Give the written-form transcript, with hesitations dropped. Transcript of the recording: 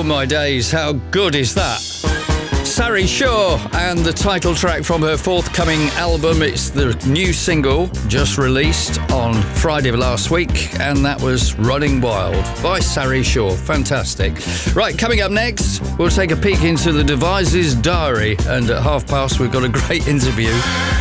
my days, how good is that? Sari Shaw and the title track from her forthcoming album. It's the new single just released on Friday of last week, and that was Running Wild by Sari Shaw. Fantastic. Right, coming up next, we'll take a peek into the Devices diary, and at 5:30 we've got a great interview